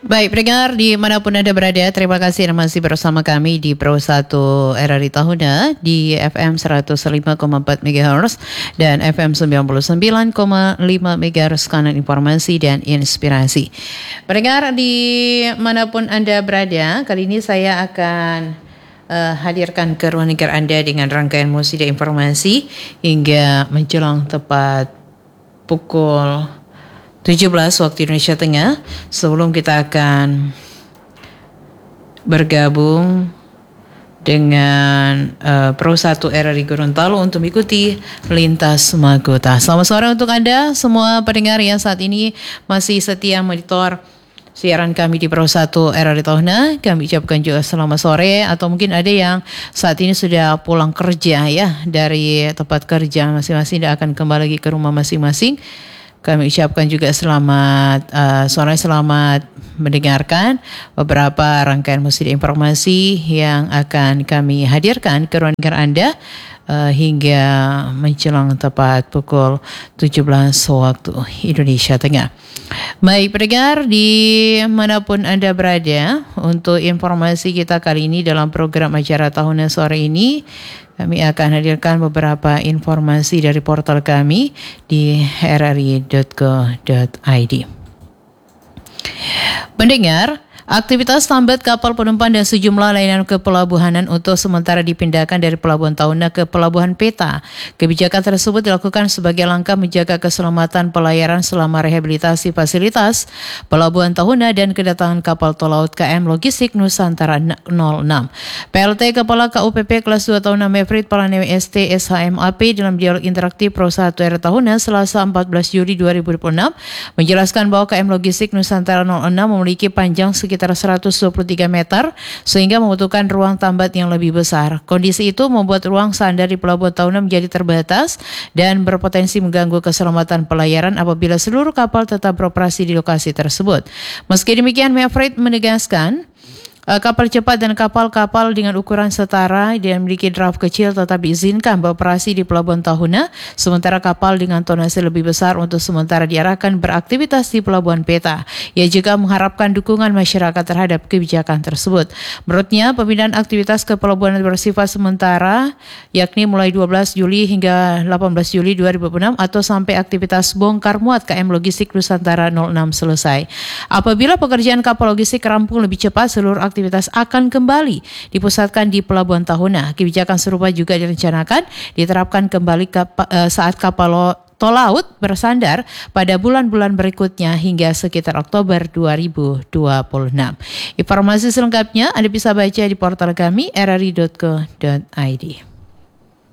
Baik, pendengar dimanapun Anda berada, terima kasih Anda masih bersama kami di Pro 1 RRI Tahuna di FM 105,4 MHz dan FM 99,5 MHz kanan informasi dan inspirasi. Pendengar dimanapun Anda berada, kali ini saya akan hadirkan ke ruang dengar Anda dengan rangkaian musik dan informasi hingga menjelang tepat pukul 17 waktu Indonesia Tengah. Sebelum kita akan bergabung dengan Pro 1 RRI Gorontalo untuk mengikuti Lintas Mahkota. Selamat sore untuk Anda semua pendengar yang saat ini masih setia monitor siaran kami di Pro 1 RRI Tahuna. Kami ucapkan juga selamat sore, atau mungkin ada yang saat ini sudah pulang kerja ya dari tempat kerja masing-masing dan akan kembali lagi ke rumah masing-masing. Kami ucapkan juga selamat mendengarkan beberapa rangkaian musik dan informasi yang akan kami hadirkan ke ruang dengar Anda hingga menjelang tepat pukul 17 waktu Indonesia Tengah. Baik pendengar dimanapun Anda berada, untuk informasi kita kali ini dalam program acara tahunan sore ini, kami akan hadirkan beberapa informasi dari portal kami di rri.co.id. Pendengar, aktivitas tambat kapal penumpang dan sejumlah layanan kepelabuhanan untuk sementara dipindahkan dari Pelabuhan Tahuna ke Pelabuhan Peta. Kebijakan tersebut dilakukan sebagai langkah menjaga keselamatan pelayaran selama rehabilitasi fasilitas Pelabuhan Tahuna dan kedatangan kapal tol laut KM Logistik Nusantara 06. PLT Kepala KUPP kelas 2 Tahuna Mevrit Palanewi ST SHMAP dalam dialog interaktif Pro 1 RRI Tahuna Selasa 14 Juli 2026 menjelaskan bahwa KM Logistik Nusantara 06 memiliki panjang sekitar 123 meter sehingga membutuhkan ruang tambat yang lebih besar. Kondisi itu membuat ruang sandar di Pelabuhan Tahuna menjadi terbatas dan berpotensi mengganggu keselamatan pelayaran apabila seluruh kapal tetap beroperasi di lokasi tersebut. Meski demikian, Mevrit menegaskan kapal cepat dan kapal-kapal dengan ukuran setara dan memiliki draft kecil tetap diizinkan beroperasi di Pelabuhan Tahuna, sementara kapal dengan tonase lebih besar untuk sementara diarahkan beraktivitas di Pelabuhan Peta. Ia juga mengharapkan dukungan masyarakat terhadap kebijakan tersebut. Menurutnya, pemindahan aktivitas ke pelabuhan bersifat sementara, yakni mulai 12 Juli hingga 18 Juli 2026 atau sampai aktivitas bongkar muat KM Logistik Nusantara 06 selesai. Apabila pekerjaan kapal logistik rampung lebih cepat, seluruh aktivitas akan kembali dipusatkan di Pelabuhan Tahuna. Kebijakan serupa juga direncanakan diterapkan kembali saat kapal tol laut bersandar pada bulan-bulan berikutnya hingga sekitar Oktober 2026. Informasi selengkapnya Anda bisa baca di portal kami rri.co.id.